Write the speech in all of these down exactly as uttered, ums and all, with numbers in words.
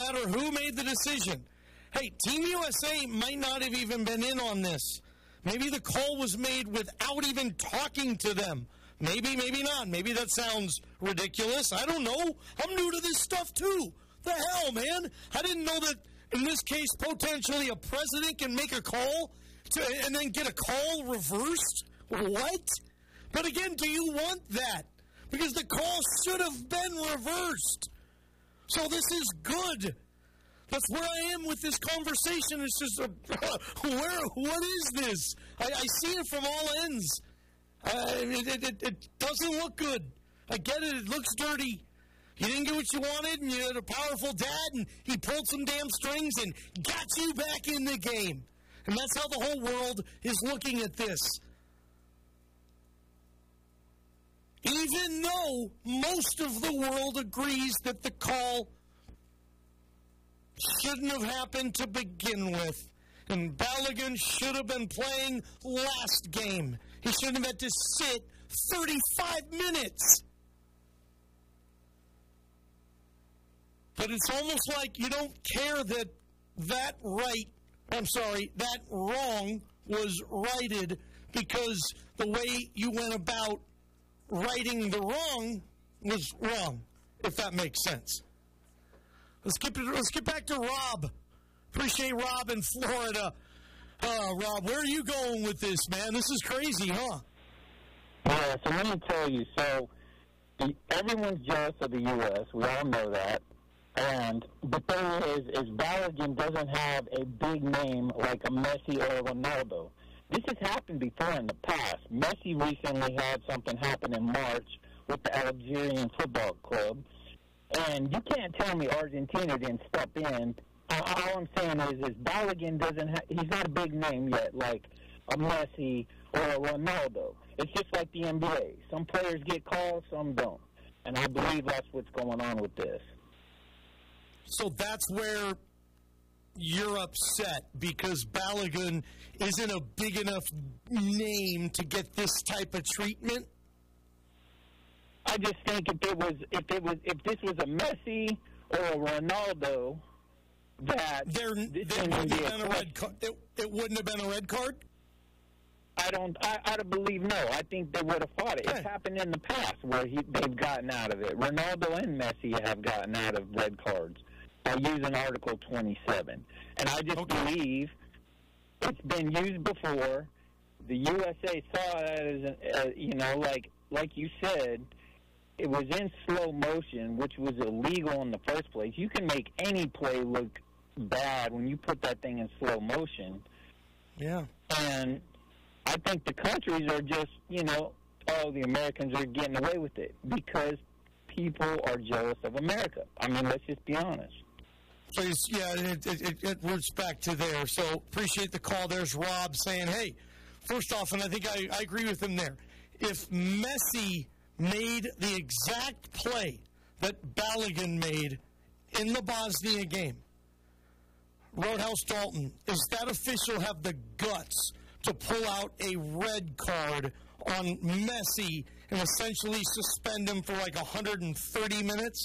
matter who made the decision. Hey, Team U S A might not have even been in on this. Maybe the call was made without even talking to them. Maybe, maybe not. Maybe that sounds ridiculous. I don't know. I'm new to this stuff, too. The hell, man? I didn't know that, in this case, potentially a president can make a call to, and then get a call reversed? What? But again, do you want that? Because the call should have been reversed. So this is good. That's where I am with this conversation. It's just, uh, where, what is this? I, I see it from all ends. Uh, it, it, it, it doesn't look good. I get it. It looks dirty. You didn't get what you wanted, and you had a powerful dad, and he pulled some damn strings and got you back in the game. And that's how the whole world is looking at this. Even though most of the world agrees that the call shouldn't have happened to begin with. And Balogun should have been playing last game. He shouldn't have had to sit thirty-five minutes. But it's almost like you don't care that that right, I'm sorry, that wrong was righted because the way you went about righting the wrong was wrong, if that makes sense. Let's get, let's get back to Rob. Appreciate Rob in Florida. Uh, Rob, where are you going with this, man? This is crazy, huh? Yeah, so let me tell you. So the, everyone's jealous of the U S. We all know that. And the thing is, is Balogun doesn't have a big name like a Messi or a Ronaldo. This has happened before in the past. Messi recently had something happen in March with the Algerian football club. And you can't tell me Argentina didn't step in. All I'm saying is, is Balogun doesn't have, he's not a big name yet, like a Messi or a Ronaldo. It's just like the N B A. Some players get called, some don't. And I believe that's what's going on with this. So that's where you're upset, because Balogun isn't a big enough name to get this type of treatment? I just think if it was, if it was, if this was a Messi or a Ronaldo, that there, there wouldn't have been a red card. It, it wouldn't have been a red card. I don't. I, I don't believe no. I think they would have fought it. It's hey. happened in the past where he, they've gotten out of it. Ronaldo and Messi have gotten out of red cards by using Article twenty-seven, and I just okay. believe it's been used before. The U S A saw it as, an, uh, you know, like like you said. It was in slow motion, which was illegal in the first place. You can make any play look bad when you put that thing in slow motion. Yeah. And I think the countries are just, you know, oh, the Americans are getting away with it because people are jealous of America. I mean, let's just be honest. So, yeah, it, it, it roots back to there. So, appreciate the call. There's Rob saying, hey, first off, and I think I, I agree with him there, if Messi made the exact play that Balogun made in the Bosnia game, Roadhouse Dalton, does that official have the guts to pull out a red card on Messi and essentially suspend him for like one hundred thirty minutes?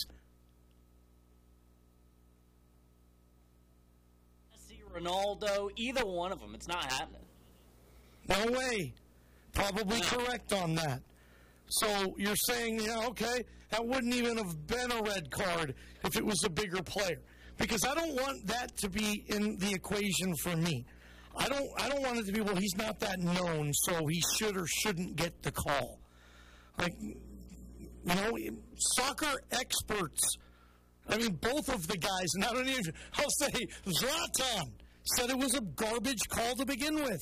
Messi, Ronaldo, either one of them, it's not happening. No way. Probably correct on that. So you're saying, yeah, okay, that wouldn't even have been a red card if it was a bigger player. Because I don't want that to be in the equation for me. I don't I don't want it to be, well, he's not that known, so he should or shouldn't get the call. Like, you know, soccer experts, I mean, both of the guys, and I don't even, I'll say Zlatan said it was a garbage call to begin with.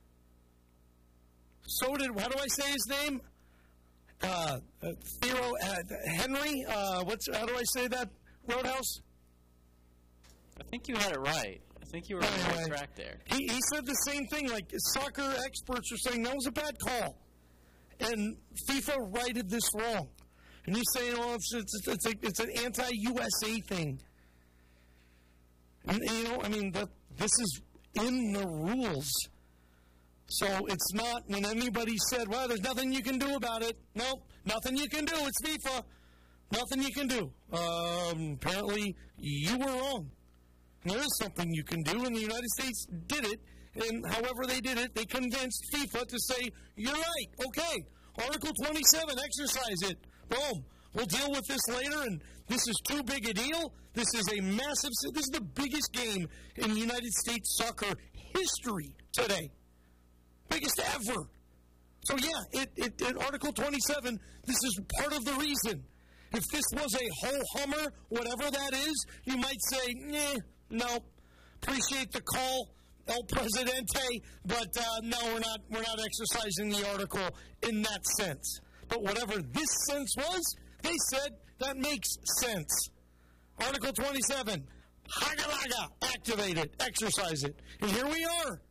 So did, how do I say his name? Uh, uh, Theo uh, Henry, uh, what's how do I say that, Roadhouse? I think you had it right. I think you were on the right track there. He, he said the same thing. Like, soccer experts are saying that was a bad call, and FIFA righted this wrong. And he's saying, "Oh, it's it's it's, a, it's an anti-U S A thing." And, you know, I mean, that this is in the rules. So it's not when anybody said, well, there's nothing you can do about it. Nope, nothing you can do. It's FIFA. Nothing you can do. Um, apparently, you were wrong. There is something you can do, and the United States did it. And however they did it, they convinced FIFA to say, you're right, okay, Article twenty-seven, exercise it. Boom. We'll deal with this later, and this is too big a deal. This is a massive, this is the biggest game in United States soccer history today. Biggest ever. So, yeah, it, it, it, Article twenty-seven, this is part of the reason. If this was a whole Hummer, whatever that is, you might say, nah, no, appreciate the call, El Presidente, but uh, no, we're not, we're not exercising the article in that sense. But whatever this sense was, they said that makes sense. Article twenty-seven, haga-laga, activate it, exercise it. And here we are.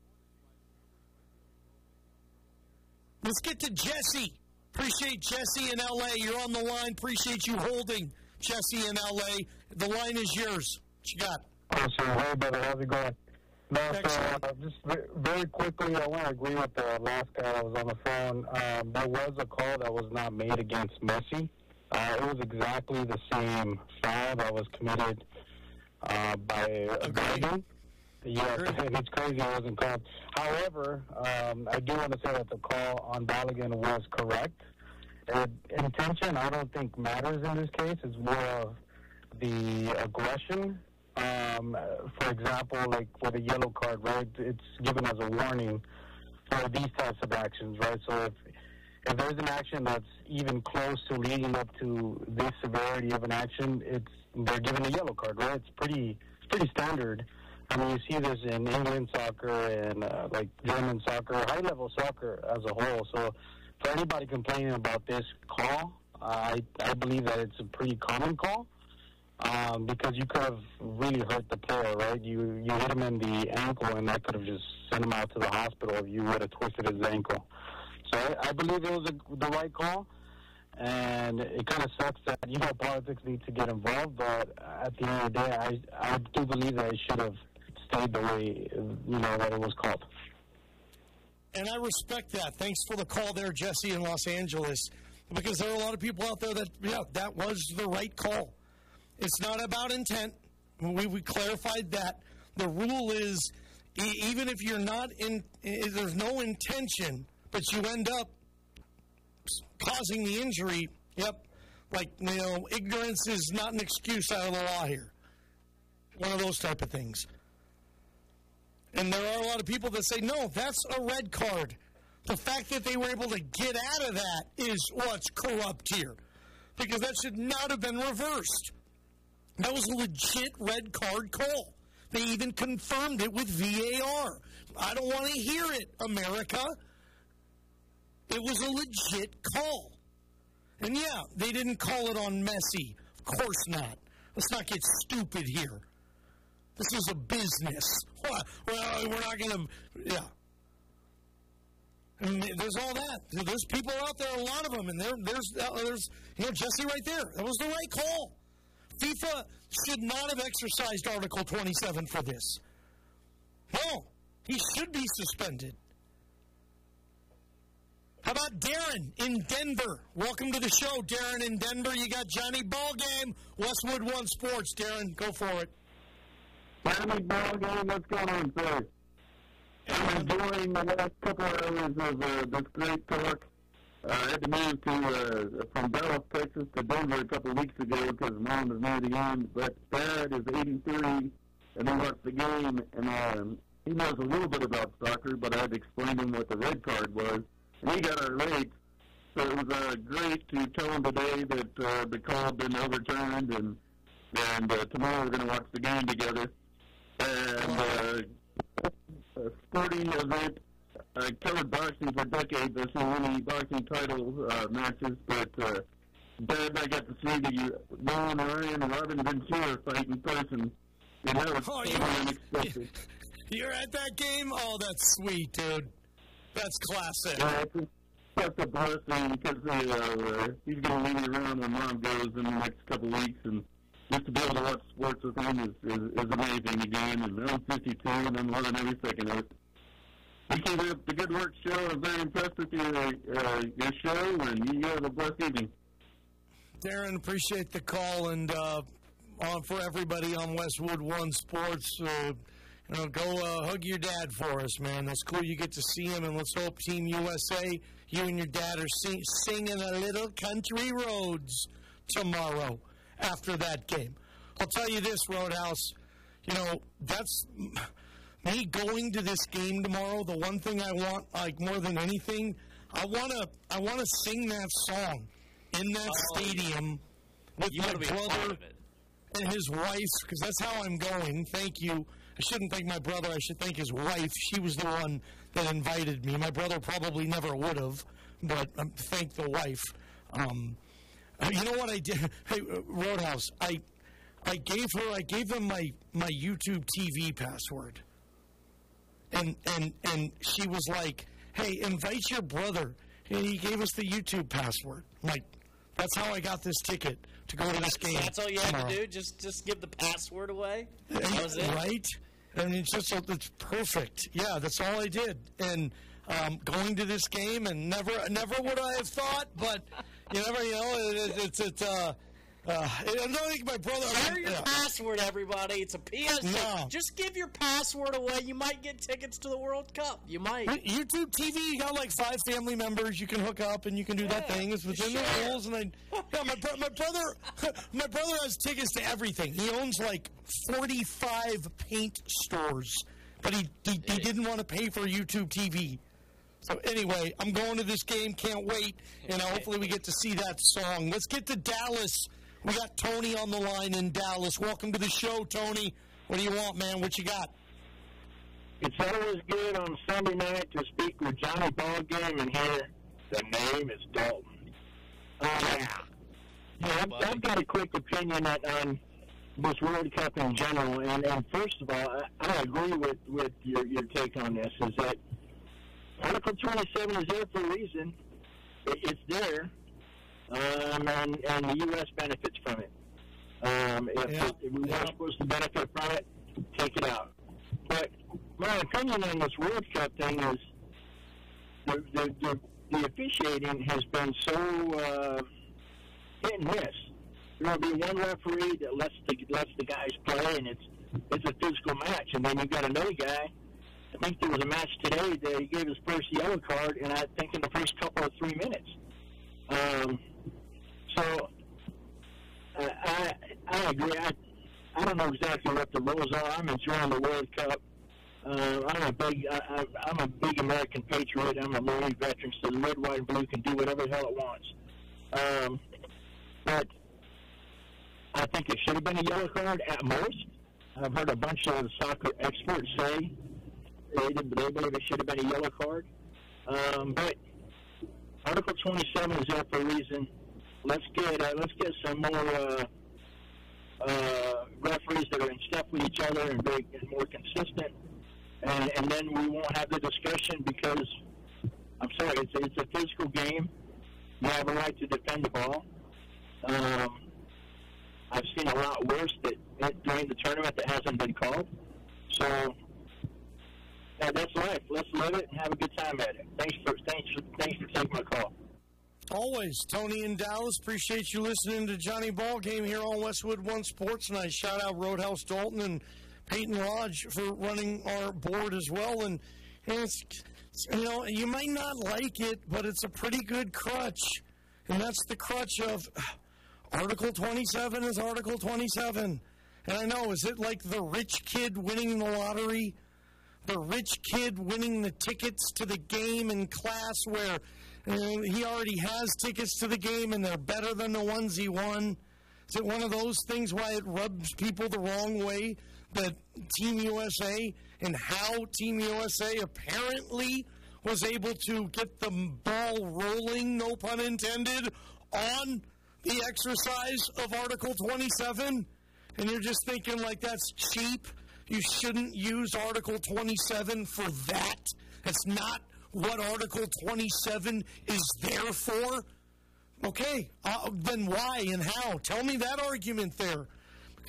Let's get to Jesse. Appreciate Jesse in L A. You're on the line. Appreciate you holding Jesse in L A. The line is yours. What you got? Awesome. Hey, brother. How's it going? No, so, uh, just very quickly, I want to agree with the last guy that was on the phone. Um, there was a call that was not made against Messi. Uh, it was exactly the same foul that was committed uh, by a Balogun. Yes, and it's crazy it wasn't called. However, um, I do want to say that the call on Balogun was correct. Uh, intention, I don't think matters in this case. It's more of the aggression. Um, for example, like with a yellow card, right? It's given as a warning for these types of actions, right? So if if there's an action that's even close to leading up to this severity of an action, it's they're given a yellow card, right? It's pretty it's pretty standard. I mean, you see this in England soccer and uh, like German soccer, high-level soccer as a whole. So for anybody complaining about this call, uh, I I believe that it's a pretty common call. Um, because you could have really hurt the player, right? You you hit him in the ankle, and that could have just sent him out to the hospital if you would have twisted his ankle. So I, I believe it was a, the right call, and it kind of sucks that, you know, politics need to get involved, but at the end of the day, I, I do believe that it should have stayed the way, you know, that it was called. And I respect that. Thanks for the call there, Jesse, in Los Angeles, because there are a lot of people out there that, yeah, that was the right call. It's not about intent. We, we clarified that. The rule is, e- even if you're not in, e- there's no intention, but you end up causing the injury, yep, like, you know, ignorance is not an excuse out of the law here. One of those type of things. And there are a lot of people that say, no, that's a red card. The fact that they were able to get out of that is what's corrupt here. Because that should not have been reversed. That was a legit red card call. They even confirmed it with V A R. I don't want to hear it, America. It was a legit call. And yeah, they didn't call it on Messi. Of course not. Let's not get stupid here. This is a business. Well, we're not going to, yeah. And there's all that. There's people out there, a lot of them, and there, there's, uh, there's, you know, Jesse right there. That was the right call. FIFA should not have exercised Article twenty-seven for this. No, he should be suspended. How about Darren in Denver? Welcome to the show, Darren in Denver. You got Johnny Ballgame, Westwood One Sports. Darren, go for it. Johnny Ballgame, what's going on, sir? I'm enjoying the last couple of hours of uh, this great talk. Uh, I had to move to, uh, from Dallas, Texas to Denver a couple of weeks ago because Mom was near the end. But Dad is eighty-three, and he watched the game, and um, he knows a little bit about soccer, but I had to explain to him what the red card was. And he got our rates. So it was uh, great to tell him today that uh, the call had been overturned, and, and uh, tomorrow we're going to watch the game together. And uh, a sporting event. I covered boxing for decades. I've seen many boxing title uh, matches, but uh, Dad, I got to see the Nolan Ryan and Robin Ventura fight in person. And that was oh, totally unexpected. You're at that game? Oh, that's sweet, dude. That's classic. Yeah, it's such a blessing because uh, uh, he's going to leave me around when Mom goes in the next couple of weeks, and just to be able to watch sports with him is, is, is amazing again. And I'm fifty-two, and I'm loving every second of it. We keep up the good work, show. I'm very impressed with your, uh, your show, and you have a blessed evening. Darren, appreciate the call, and uh, on for everybody on Westwood One Sports, uh, you know, go uh, hug your dad for us, man. That's cool. You get to see him, and let's hope Team U S A, you and your dad are sing- singing a little country roads tomorrow after that game. I'll tell you this, Roadhouse, you know, that's me going to this game tomorrow. The one thing I want, like more than anything, I want to I want to sing that song in that oh, stadium with my brother and his wife, because that's how I'm going. Thank you. I shouldn't thank my brother. I should thank his wife. She was the one that invited me. My brother probably never would have, but um, thank the wife. Um, you know what I did? Hey, Roadhouse, I I gave her, I gave them my, my YouTube T V password. And, and, and she was like, hey, invite your brother. And he gave us the YouTube password. I'm like, that's how I got this ticket to go to this game. That's all you had tomorrow. to do? Just just give the password away? That was it? Right? I mean, it's just, it's perfect. Yeah, that's all I did. And um, going to this game, and never never would I have thought, but you never, you know, it, it's, it's, uh, Uh, I don't think my brother... Share your yeah. password, everybody. It's a P S A. No. Just give your password away. You might get tickets to the World Cup. You might. YouTube T V, you got like five family members you can hook up, and you can do yeah, that thing. It's within sure. the rules. And I, yeah, my, bro- my brother, my brother has tickets to everything. He owns like forty-five paint stores, but he he, he didn't want to pay for YouTube T V. So anyway, I'm going to this game. Can't wait, and hopefully we get to see that song. Let's get to Dallas. We got Tony on the line in Dallas. Welcome to the show, Tony. What do you want, man? What you got? It's always good on Sunday night to speak with Johnny Ballgame and hear the name is Dalton. Um, yeah. yeah I've, I've got a quick opinion on, on this World Cup in general. And, and first of all, I, I agree with, with your, your take on this, is that Article twenty-seven is there for a reason. It, it's there. Um, and, and the U S benefits from it. Um, if, yeah. if we weren't supposed to benefit from it, take it out. But my opinion on this World Cup thing is the, the, the, the officiating has been so uh, hit and miss. There will be one referee that lets the, lets the guys play, and it's it's a physical match. And then you've got another guy. I think there was a match today that he gave his first yellow card, and I think in the first couple of three minutes. Um, So, uh, I I agree. I, I don't know exactly what the rules are. I'm enjoying the World Cup. Uh, I'm a big I, I'm a big American patriot. I'm a Marine veteran, so the red, white, and blue can do whatever the hell it wants. Um, but I think it should have been a yellow card at most. I've heard a bunch of soccer experts say they, they believe it should have been a yellow card. Um, but Article twenty-seven is there for a reason. Let's get uh, let's get some more uh, uh, referees that are in step with each other and, very, and more consistent, and, and then we won't have the discussion because I'm sorry, it's it's a physical game. You have a right to defend the ball. Um, I've seen a lot worse that, that during the tournament that hasn't been called. So yeah, that's life. Let's live it and have a good time at it. Thanks for thanks for, thanks for taking my call. Always. Tony in Dallas, appreciate you listening to Johnny Ballgame here on Westwood One Sports, and I shout out Roadhouse Dalton and Peyton Lodge for running our board as well. And, and it's, you know, you might not like it, but it's a pretty good crutch, and that's the crutch of Article twenty-seven is Article twenty-seven. And I know, is it like the rich kid winning the lottery? The rich kid winning the tickets to the game in class where uh, he already has tickets to the game and they're better than the ones he won? Is it one of those things why it rubs people the wrong way that Team U S A and how Team U S A apparently was able to get the ball rolling, no pun intended, on the exercise of Article twenty-seven? And you're just thinking like that's cheap? You shouldn't use Article twenty-seven for that. That's not what Article twenty-seven is there for. Okay, uh, then why and how? Tell me that argument there.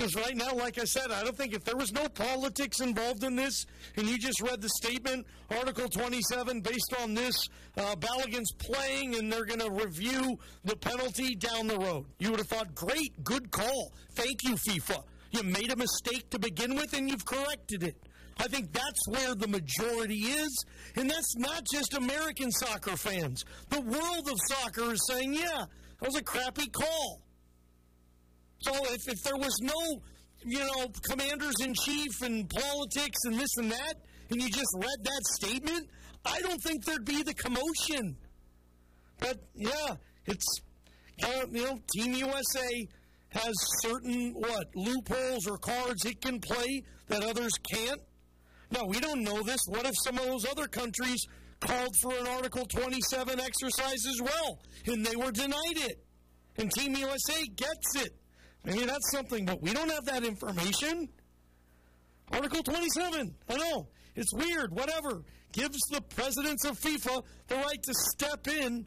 Because right now, like I said, I don't think if there was no politics involved in this, and you just read the statement, Article twenty-seven, based on this, uh, Balogun's playing, and they're going to review the penalty down the road. You would have thought, great, good call. Thank you, FIFA. You made a mistake to begin with, and you've corrected it. I think that's where the majority is, and that's not just American soccer fans. The world of soccer is saying, yeah, that was a crappy call. So if, if there was no, you know, commanders-in-chief and politics and this and that, and you just read that statement, I don't think there'd be the commotion. But, yeah, it's, uh, you know, Team U S A has certain, what, loopholes or cards it can play that others can't. No, we don't know this. What if some of those other countries called for an Article twenty-seven exercise as well, and they were denied it? And Team U S A gets it. Maybe that's something, but we don't have that information. Article twenty-seven, I know, it's weird, whatever. Gives the presidents of FIFA the right to step in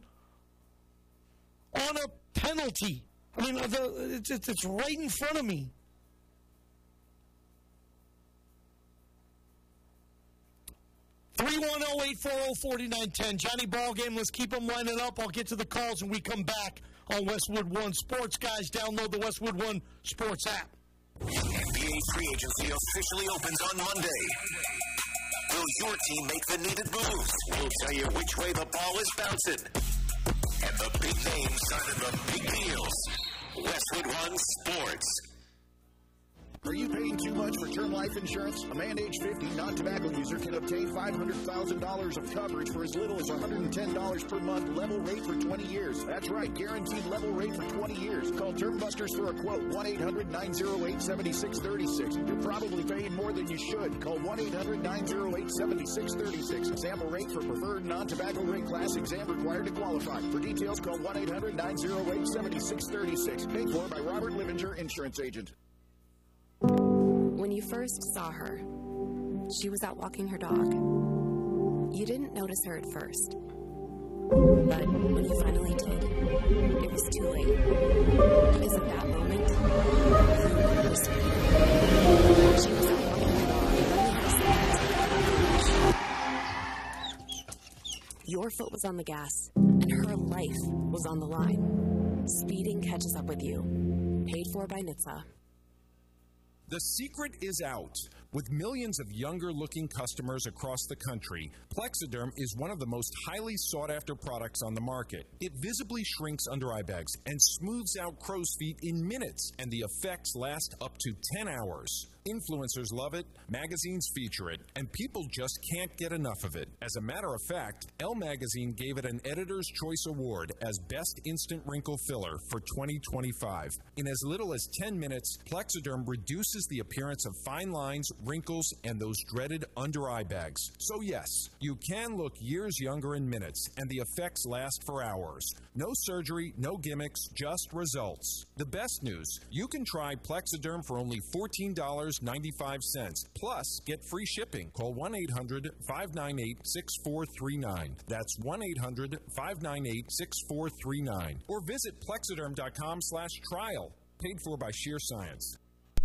on a penalty. I mean, the, it's, it's right in front of me. three one zero, eight four zero, four nine one zero. Johnny Ballgame, let's keep them lining up. I'll get to the calls when we come back on Westwood One Sports. Guys, download the Westwood One Sports app. N B A free agency officially opens on Monday. Will your team make the needed moves? We'll tell you which way the ball is bouncing. And the big names signing the big deals. Westwood One Sports. Are you paying too much for term life insurance? A man age fifty non-tobacco user can obtain five hundred thousand dollars of coverage for as little as one hundred ten dollars per month, level rate for twenty years. That's right, guaranteed level rate for twenty years. Call Term Busters for a quote, one eight hundred, nine oh eight, seven six three six. You're probably paying more than you should. Call one eight hundred, nine oh eight, seven six three six. Sample rate for preferred non-tobacco rate class, exam required to qualify. For details, call one eight hundred, nine oh eight, seven six three six. Paid for by Robert Livinger, Insurance Agent. When you first saw her, she was out walking her dog. You didn't notice her at first. But when you finally did, it was too late. Because at that moment, you noticed her. She was out walking her dog and only had a second to crash. Your foot was on the gas, and her life was on the line. Speeding catches up with you. Paid for by N H T S A. The secret is out. With millions of younger-looking customers across the country, Plexiderm is one of the most highly sought-after products on the market. It visibly shrinks under-eye bags and smooths out crow's feet in minutes, and the effects last up to ten hours. Influencers love it, magazines feature it, and people just can't get enough of it. As a matter of fact, Elle Magazine gave it an Editor's Choice Award as Best Instant Wrinkle Filler for twenty twenty-five. In as little as ten minutes, Plexiderm reduces the appearance of fine lines, wrinkles, and those dreaded under-eye bags. So yes, you can look years younger in minutes, and the effects last for hours. No surgery, no gimmicks, just results. The best news, you can try Plexiderm for only fourteen dollars and ninety-five cents. Plus, get free shipping. Call one eight hundred, five nine eight, six four three nine. That's one eight hundred, five nine eight, six four three nine. Or visit plexiderm dot com slash trial. Paid for by Sheer Science.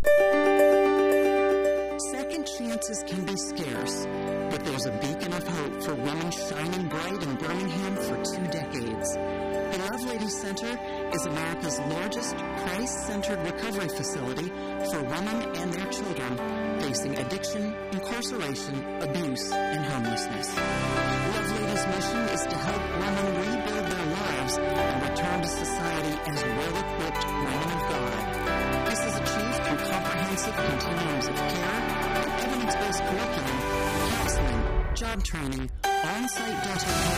Second chances can be scarce, but there's a beacon of hope for women shining bright in Birmingham for two decades. The Lovelady Center is America's largest Christ-centered recovery facility for women and their children facing addiction, incarceration, abuse, and homelessness. Lovelady's mission is to help women rebuild their lives and return to society as well-equipped women of God. This is achieved through comprehensive continuums of care, evidence-based curriculum, counseling, job training, on-site dental care,